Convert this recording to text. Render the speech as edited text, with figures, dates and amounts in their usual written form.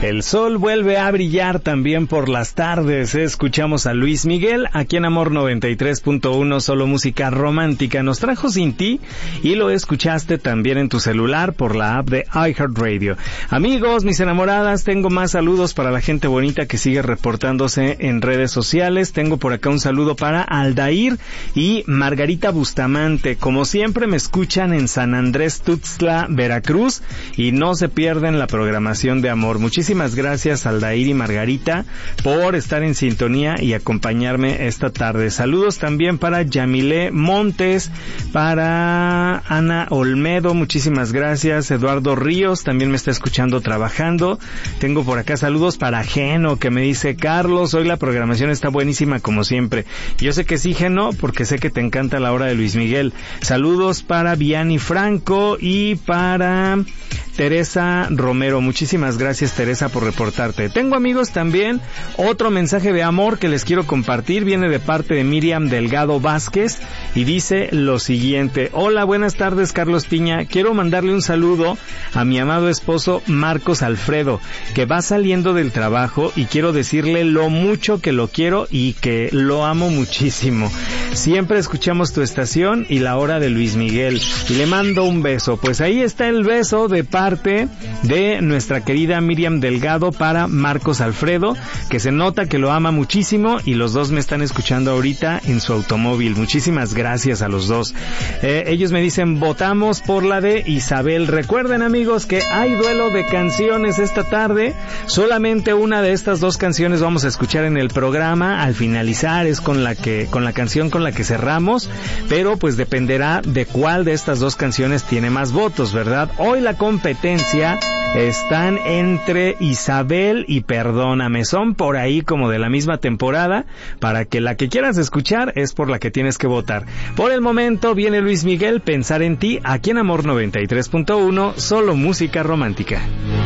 El sol vuelve a brillar también por las tardes. Escuchamos a Luis Miguel, aquí en Amor 93.1, solo música romántica. Nos trajo Sin Ti y lo escuchaste también en tu celular por la app de iHeartRadio. Amigos, mis enamoradas, tengo más saludos para la gente bonita que sigue reportándose en redes sociales. Tengo por acá un saludo para Aldair y Margarita Bustamante. Como siempre me escuchan en San Andrés Tuxtla, Veracruz, y no se pierden la programación de Amor. Muchísimas gracias, Aldair y Margarita, por estar en sintonía y acompañarme esta tarde. Saludos también para Yamilé Montes, para Ana Olmedo, muchísimas gracias. Eduardo Ríos también me está escuchando trabajando. Tengo por acá saludos para Geno, que me dice: Carlos, hoy la programación está buenísima como siempre. Yo sé que sí, Geno, porque sé que te encanta la hora de Luis Miguel. Saludos para Vianney Franco y para Teresa Romero. Muchísimas gracias, Teresa, por reportarte. Tengo, amigos, también otro mensaje de amor que les quiero compartir. Viene de parte de Miriam Delgado Vázquez y dice lo siguiente: hola, buenas tardes, Carlos Piña. Quiero mandarle un saludo a mi amado esposo Marcos Alfredo, que va saliendo del trabajo, y quiero decirle lo mucho que lo quiero y que lo amo muchísimo. Siempre escuchamos tu estación y la hora de Luis Miguel, y le mando un beso. Pues ahí está el beso de parte de nuestra querida Miriam Delgado para Marcos Alfredo, que se nota que lo ama muchísimo, y los dos me están escuchando ahorita en su automóvil. Muchísimas gracias a los dos. Ellos me dicen: votamos por la de Isabel. Recuerden, amigos, que hay duelo de canciones esta tarde. Solamente una de estas dos canciones vamos a escuchar en el programa. Al finalizar es con la canción con la que cerramos, pero pues dependerá de cuál de estas dos canciones tiene más votos, ¿verdad? Hoy la competencia están entre Isabel y Perdóname. Son por ahí como de la misma temporada, para que la que quieras escuchar es por la que tienes que votar. Por el momento viene Luis Miguel, Pensar en Ti, aquí en Amor 93.1, solo música romántica.